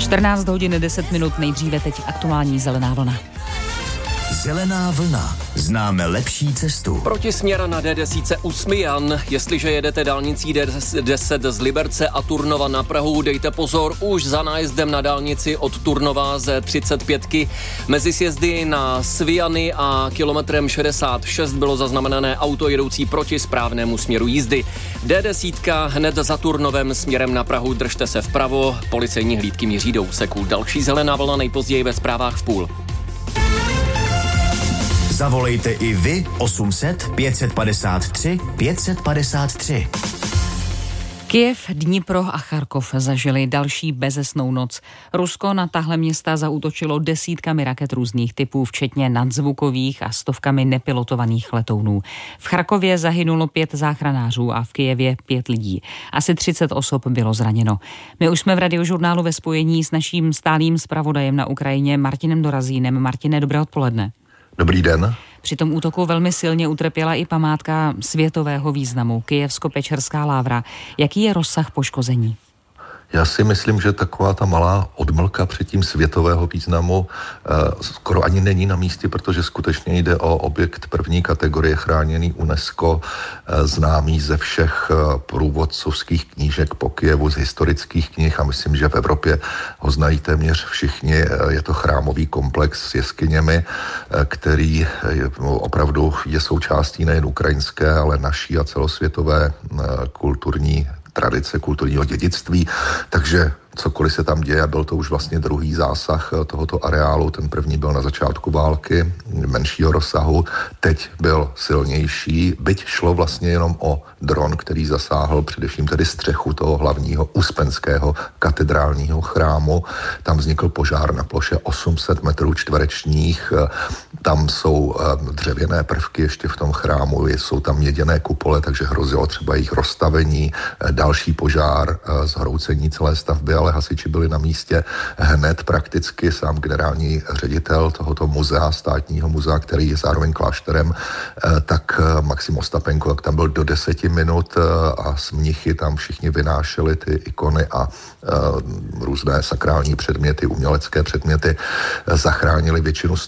14 hodin 10 minut, nejdříve teď aktuální zelená vlna. Zelená vlna. Známe lepší cestu. Protisměr na D10 u Smyjan. Jestliže jedete dálnicí D10 z Liberce a Turnova na Prahu, dejte pozor už za nájezdem na dálnici od Turnova ze 35. Mezi sjezdy na Sviany a kilometrem 66 bylo zaznamenané auto jedoucí proti správnému směru jízdy. D10 hned za Turnovem směrem na Prahu, držte se vpravo, policejní hlídky míří do úseku. Další zelená vlna nejpozději ve zprávách v půl. Zavolejte i vy 800 553 553. Kyjev, Dnipro a Charkov zažili další bezesnou noc. Rusko na tahle města zaútočilo desítkami raket různých typů, včetně nadzvukových a stovkami nepilotovaných letounů. V Charkově zahynulo 5 záchranářů a v Kyjevě 5 lidí. Asi 30 osob bylo zraněno. My už jsme v Radiožurnálu ve spojení s naším stálým zpravodajem na Ukrajině Martinem Dorazínem. Martine, dobré odpoledne. Dobrý den. Při tom útoku velmi silně utrpěla i památka světového významu, Kyjevsko-Pečerská lávra. Jaký je rozsah poškození? Já si myslím, že taková ta malá odmlka předtím světového významu skoro ani není na místě, protože skutečně jde o objekt první kategorie chráněný UNESCO, známý ze všech průvodcovských knížek po Kyjevu, z historických knih a myslím, že v Evropě ho znají téměř všichni. Je to chrámový komplex s jeskyněmi, který opravdu je součástí nejen ukrajinské, ale naší a celosvětové kulturní tradice, kulturního dědictví, takže cokoliv se tam děje, byl to už vlastně druhý zásah tohoto areálu, ten první byl na začátku války, menšího rozsahu, teď byl silnější, byť šlo vlastně jenom o dron, který zasáhl především tedy střechu toho hlavního uspenského katedrálního chrámu. Tam vznikl požár na ploše 800 metrů čtverečních, tam jsou dřevěné prvky ještě v tom chrámu, jsou tam měděné kupole, takže hrozilo třeba jejich rozstavení, další požár, zhroucení celé stavby, ale hasiči byli na místě hned prakticky. Sám generální ředitel tohoto muzea, státního muzea, který je zároveň klášterem, tak Maxim Ostapenko, tak tam byl do 10 minut a s mnichy tam všichni vynášeli ty ikony a různé sakrální předměty, umělecké předměty, zachránili většinu